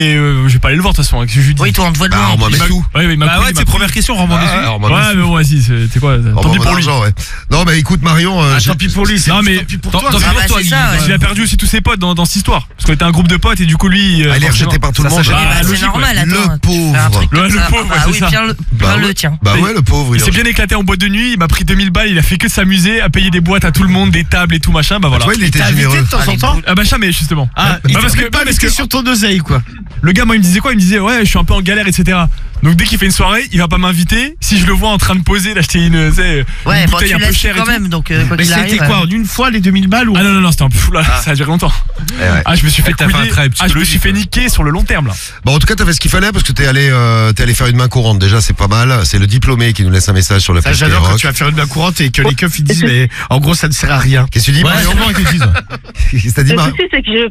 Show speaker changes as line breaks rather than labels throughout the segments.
Et je vais pas aller le voir de toute façon. Avec ce que je lui dis.
Oui, toi, on te voit de loin.
Rends-moi mes sous.
Ouais, il m'a
Bah
pris,
ouais,
il m'a
c'est
pris.
première question, rends-moi mes sous.
Ouais, mais bon, vas-y, c'était quoi? Tant pis pour lui.
Ouais. Non, mais écoute, Marion.
Tant pis pour lui, c'est
Non, mais
tant pis pour
tant
toi.
pis
Ah
pour
bah,
toi,
c'est ça, ouais.
il a perdu aussi tous ses potes dans cette histoire. Parce qu'on était un groupe de potes et du coup, lui.
Il est rejeté par tout le monde.
Eh bah, c'est
logique,
normal,
ouais.
attends.
Le
tu fais un
pauvre.
truc comme
Le
ça.
pauvre,
Ah
ouais,
oui,
c'est ça.
bien le tien.
Bah ouais, le pauvre.
Il s'est bien éclaté en boîte de nuit, il m'a pris 2000 balles, il a fait que de s'amuser, à payer des boîtes à tout le monde, des tables et tout machin, bah voilà.
Tu vois, il était
T'as invité
généreux.
de temps en temps.
Ah bah jamais justement.
Ah, il
parce que
pas
parce que
sur ton oseille, quoi.
le gars moi il me disait quoi? Il me disait ouais je suis un peu en galère etc. Donc dès qu'il fait une soirée, il va pas m'inviter. Si je le vois en train de poser, d'acheter une
Ouais, bon,
bouteille
tu
un peu
laisses
chère et
quand
tout.
même, donc quoi
Mais
qu'il
c'était
arrive.
quoi, en une fois, les 2000 balles ou...
Ah non c'était un peu fou là, ça a duré longtemps.
Ouais.
Ah je me suis fait
T'as fait un
couiller.
travail
Ah je me suis
psychologique,
fait niquer sur le long terme là.
Bon, en tout cas, t'as fait ce qu'il fallait parce que t'es allé faire une main courante. Déjà, c'est pas mal. C'est le diplômé qui nous laisse un message sur le
Ça,
page
j'adore quand
Skyrock.
tu vas faire une main courante et que les keufs ils disent mais en gros ça ne sert à rien.
Qu'est-ce que tu dis,
Ouais,
Marion?
c'est bon, ils te disent.
Qu'est-ce que t'as dit,
Le
Marion?
souci, c'est que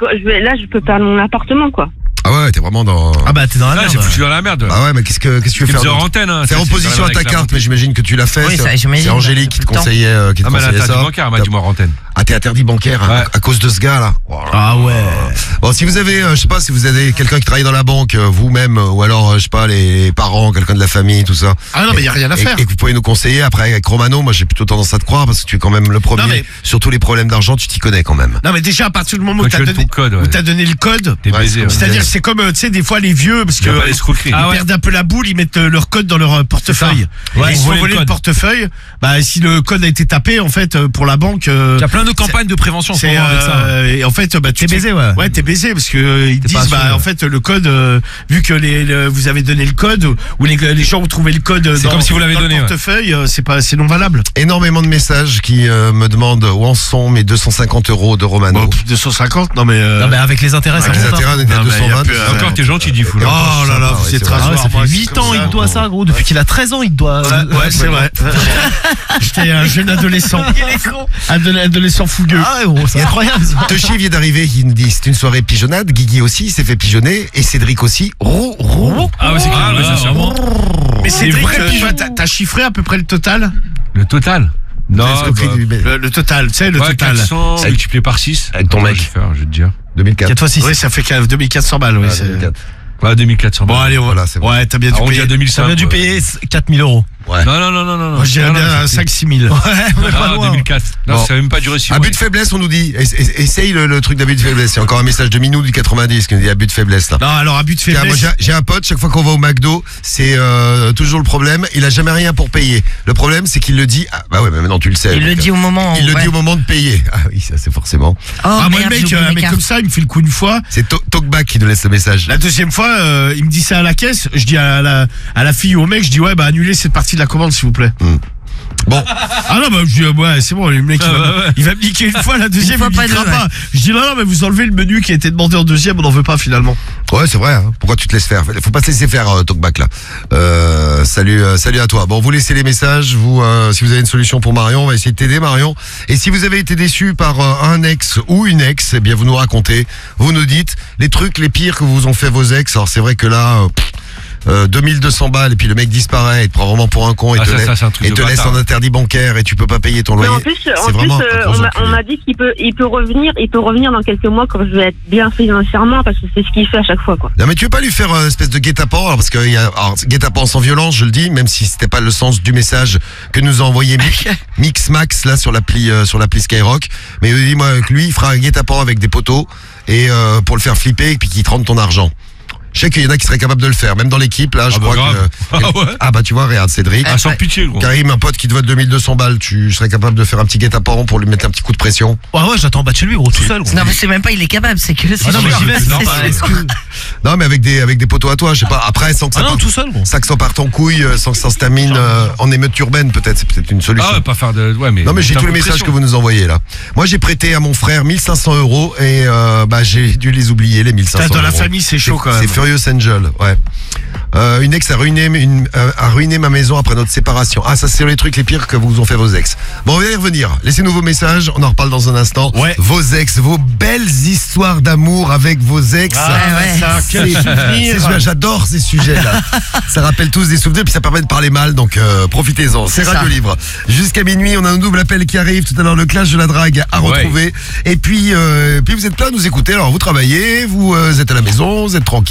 je peux perdre mon appartement, quoi.
Ah ouais, t'es vraiment dans.
Ah bah t'es dans la
Là,
merde.
j'ai foutu dans la merde.
Ah ouais, mais qu'est-ce que tu veux
Tu
faire
faisais en
d'autre?
antenne. Hein,
Faire opposition à ta carte, mais j'imagine que tu l'as fait.
Oui, ça,
C'est
j'imagine.
Angélique qui te
Tout le temps.
conseillait,
Ah, mais là, t'as
ça.
du bancaire, elle m'a dit moi en antenne.
Ah, t'es interdit bancaire
Ouais.
à cause de ce gars là.
Ah ouais.
Bon, si vous avez, je sais pas, si vous avez quelqu'un qui travaille dans la banque, vous-même, ou alors, je sais pas, les parents, quelqu'un de la famille, tout ça.
Ah non mais y a rien à faire.
Et que vous pouvez nous conseiller. Après, avec Romano, moi, j'ai plutôt tendance à te croire parce que tu es quand même le premier.
Non, mais-
Sur tous les problèmes d'argent, tu t'y connais quand même.
Non mais déjà à partir du moment où
Quand
t'as
tu donnes
donné,
ton code, ouais.
où t'as donné le code,
T'es baisé.
Ouais,
c'est-à-dire c'est comme tu sais des fois les vieux parce
Il y a
que
pas d'escroquerie.
ils perdent un peu la boule, ils mettent leur code dans leur portefeuille.
Ouais,
Et ils se
voler
font
le
voler le
code.
portefeuille. Bah si le code a été tapé en fait pour la banque,
Il y a plein de campagnes de prévention en ce
c'est
moment avec ça.
et en fait bah tu
T'es baisé, ouais.
Ouais, t'es baisé parce que ils
T'es pas
disent bah
assuré,
en
ouais.
fait le code vu que vous avez donné le code ou les gens ont trouvé le code
C'est
dans,
comme si vous l'avez
dans
donné,
le
ouais.
portefeuille, c'est non valable.
Énormément de messages qui me demandent où en sont mes 250 € de Romano.
Bon, 250 non mais
Non mais avec les intérêts ça
Avec les
compte.
intérêts, on était à
Non, mais y a
220.
plus,
Encore, t'es gentil, du fou.
Et
là.
encore,
Oh là là,
sympa,
vous
ouais,
êtes
c'est vrai.
rasoir.
Ah ouais, ça
moi,
fait
c'est
8
comme
ans,
ça.
il doit ça, gros. Depuis qu'il a 13 ans, il doit.
Ouais, c'est vrai. J'étais un jeune adolescent. Un adolescent fougueux.
Ah ouais, gros, c'est incroyable. ça.
Toshi vient d'arriver, il nous dit c'est une soirée pigeonnade. Guigui aussi s'est fait pigeonner et Cédric aussi. Roux.
Ah ouais, c'est clair, ouais, c'est sûrement.
Mais c'est vrai
vrais
que
pigeons.
t'as chiffré à peu près le total
Le total. Non,
L'escroquerie du
le total, tu sais, le
ouais,
total.
400 multiplié par 6.
Avec ton mec.
Je vais te dire.
2004.
4 fois 6.
Oui, ça fait 2400 balles. Oui,
Ah,
c'est-
2004.
Ouais, 2400.
Bon, allez,
Voilà, c'est bon.
ouais, t'as bien dû
on dit
payer.
à 2005.
Ça vient dû payer 4000 €.
Ouais.
Non.
Moi, je dirais
Non,
bien
non,
5-6 000.
Ouais, on est pas
Non,
loin.
2004. Non,
Bon.
ça n'a même pas duré 6 mois.
Abus de faiblesse, on nous dit. Essaye le truc d'abus de faiblesse. Il y a encore un message de Minou du 90 qui nous dit abus de faiblesse là.
Non, alors, abus de
Tiens, moi
faiblesse.
j'ai un pote, chaque fois qu'on va au McDo, c'est toujours le problème, il a jamais rien pour payer. Le problème c'est qu'il le dit, ah, bah ouais, mais maintenant tu le sais.
Il le
donc,
dit au moment.
il le
ouais.
dit au moment de payer. Ah oui, ça c'est forcément.
Oh
Ah, moi, le
merde,
mec,
j'ai oublié
un
mes
mec
cartes.
comme ça, il me fait le coup une fois.
C'est Talkback qui nous laisse le message.
La deuxième fois, il me dit ça à la caisse. Je dis à la fille ou au mec, je dis ouais, bah annulez cette partie de la commande s'il vous plaît.
Bon,
Ah non, bah je dis ouais, c'est bon, le mec il va me niquer une fois, la deuxième
Une
il
fois,
me
pas
niquera
deux,
pas. Je dis non, mais vous enlevez le menu qui a été demandé en deuxième, on n'en veut pas finalement.
ouais c'est vrai, hein. Pourquoi tu te laisses faire? Faut pas te laisser faire Talkback là. Salut à toi. Bon, vous laissez les messages, vous si vous avez une solution pour Marion, on va essayer de t'aider Marion. Et si vous avez été déçu par un ex ou une ex, eh bien vous nous racontez, vous nous dites les trucs les pires que vous ont fait vos ex. Alors c'est vrai que là 2200 balles et puis le mec disparaît, il te prend vraiment pour un con et
Ah,
te,
ça,
laisse,
c'est un truc
et
de
te laisse
bâtard.
en interdit bancaire et tu peux pas payer ton
Mais
loyer.
en plus,
C'est vraiment un gros
on
enculé.
m'a dit qu'il peut revenir dans quelques mois quand je vais être bien financièrement parce que c'est ce qu'il fait à chaque fois, quoi.
Non mais tu veux pas lui faire une espèce de guet-apens alors, parce que alors, guet-apens sans violence, je le dis, même si c'était pas le sens du message que nous a envoyé Mix Max là sur l'appli Skyrock, mais dis-moi que lui il fera un guet-apens avec des poteaux et pour le faire flipper et puis qu'il te rende ton argent. Je sais qu'il y en a qui seraient capables de le faire, même dans l'équipe là, je
bah
crois
grave.
que
Ah ouais.
ah bah tu vois, regarde Cédric,
Ah, sans pitié, gros.
Karim, un pote qui te vote 2200 balles, tu serais capable de faire un petit guet-apens pour lui mettre un petit coup de pression.
Ouais, j'attends en bas de chez lui, gros, tout seul. Gros.
Non, mais c'est même pas il est capable, c'est que c'est
Ah non, mais
sûr.
j'y vais, c'est normal.
C'est sûr.
Non mais avec des poteaux à toi, je sais pas, après sans que ça
Ah non,
parte-
tout seul, gros.
sans que ça parte en couille, sans que ça se termine en émeute urbaine peut-être, c'est peut-être une solution.
Ah, ouais, pas faire de. Ouais, mais.
Non mais j'ai
t'as
tous les
un coup de
messages
pression.
que vous nous envoyez là. Moi j'ai prêté à mon frère 1500 € et bah j'ai dû les oublier les 1500
Putain, dans la
euros.
famille, c'est chaud quand
C'est
même.
Furious Angel, ouais. Une ex a ruiné ma maison après notre séparation. Ah, ça c'est les trucs les pires que vous ont fait vos ex. Bon, on va y revenir. Laissez-nous vos messages, on en reparle dans un instant.
Ouais.
Vos ex, vos belles histoires d'amour avec vos ex.
ouais.
ça, quel souvenir.
J'adore ces sujets-là. Ça rappelle tous des souvenirs, puis ça permet de parler mal, donc profitez-en. C'est
C'est ça.
Radio Libre. Jusqu'à minuit, on a un double appel qui arrive. Tout à l'heure, le clash de la drague à retrouver. Et puis vous êtes plein à nous écouter. Alors, vous travaillez, vous êtes à la maison, vous êtes tranquille.